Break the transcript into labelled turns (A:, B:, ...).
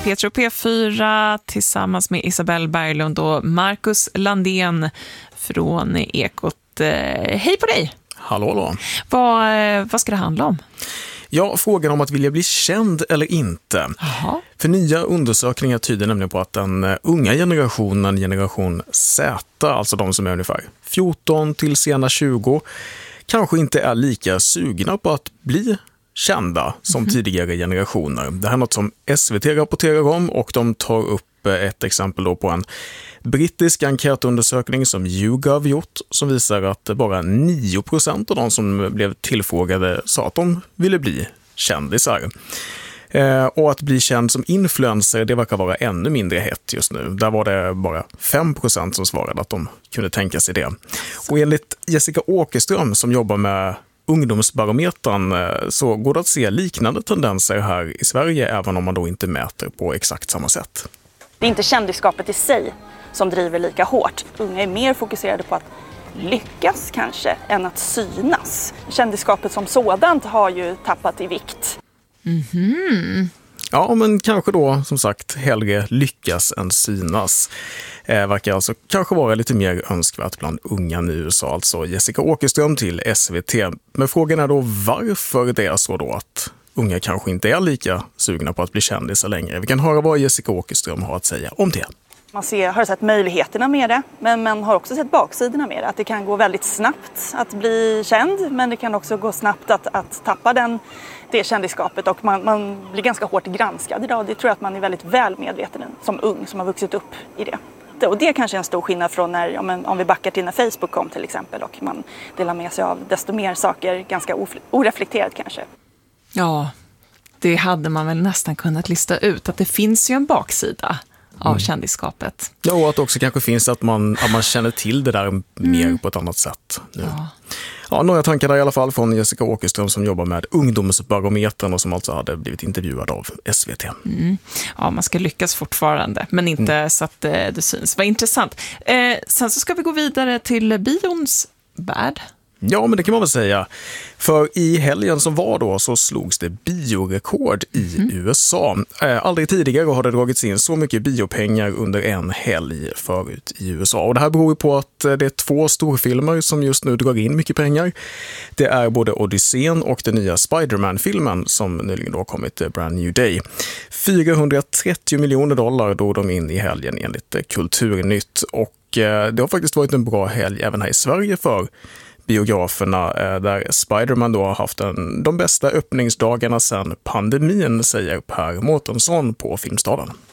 A: Petro P4 tillsammans med Isabelle Berglund och Marcus Landén från Ekot. Hej på dig!
B: Hallå.
A: Vad ska det handla om?
B: Ja, frågan om att vilja bli känd eller inte.
A: Aha.
B: För nya undersökningar tyder nämligen på att den unga generationen, generation Z, alltså de som är ungefär 14 till sena 20, kanske inte är lika sugna på att bli kända som tidigare generationer. Det här är något som SVT rapporterar om, och de tar upp ett exempel då på en brittisk enkätundersökning som YouGov gjort, som visar att bara 9% av de som blev tillfrågade sa att de ville bli kändisar. Och att bli känd som influencer, det verkar vara ännu mindre hett just nu. Där var det bara 5% som svarade att de kunde tänka sig det. Och enligt Jessica Åkerström som jobbar med Ungdomsbarometern så går det att se liknande tendenser här i Sverige, även om man då inte mäter på exakt samma sätt.
C: Det är inte kändisskapet i sig som driver lika hårt. Unga är mer fokuserade på att lyckas kanske än att synas. Kändisskapet som sådant har ju tappat i vikt.
B: Ja, men kanske då som sagt hellre lyckas än synas. Verkar alltså kanske vara lite mer önskvärt bland unga i USA, alltså Jessica Åkerström till SVT. Men frågan är då varför det är så då att unga kanske inte är lika sugna på att bli kändisar längre. Vi kan höra vad Jessica Åkerström har att säga om det.
C: Man har sett möjligheterna med det, men man har också sett baksidorna med det. Att det kan gå väldigt snabbt att bli känd, men det kan också gå snabbt att tappa det kändisskapet, och man blir ganska hårt granskad idag. Det tror jag att man är väldigt väl medveten som ung som har vuxit upp i det. Och det är kanske en stor skillnad från när, om vi backar till när Facebook kom till exempel, och man delar med sig av desto mer saker ganska oreflekterat kanske.
A: Ja, det hade man väl nästan kunnat lista ut, att det finns ju en baksida av kändisskapet.
B: Ja, och att det också kanske finns att man känner till det där mer på ett annat sätt nu. Ja, några tankar där i alla fall från Jessica Åkerström som jobbar med Ungdomsbarometern och som alltså hade blivit intervjuad av SVT.
A: Ja, man ska lyckas fortfarande, men inte så att det syns. Vad intressant. Sen så ska vi gå vidare till bions värld.
B: Ja, men det kan man väl säga. För i helgen som var då så slogs det biorekord i USA. Aldrig tidigare har det dragits in så mycket biopengar under en helg förut i USA. Och det här beror på att det är 2 storfilmer som just nu drar in mycket pengar. Det är både Odysseen och den nya Spider-Man-filmen som nyligen då kommit, Brand New Day. $430 miljoner drog de in i helgen enligt Kulturnytt. Och det har faktiskt varit en bra helg även här i Sverige för biograferna, där Spider-Man då har haft de bästa öppningsdagarna sedan pandemin, säger Per Mårtensson på Filmstaden.